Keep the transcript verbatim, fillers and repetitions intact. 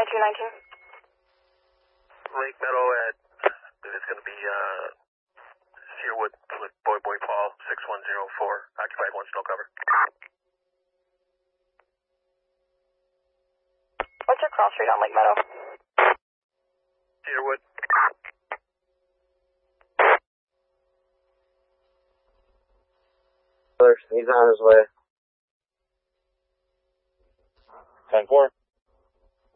two nineteen. Lake Meadow at, it's going to be uh, Cedarwood with Boy Boy Paul, six one zero four, occupied one, snow cover. What's your cross rate on Lake Meadow? Cedarwood. He's on his way. ten four.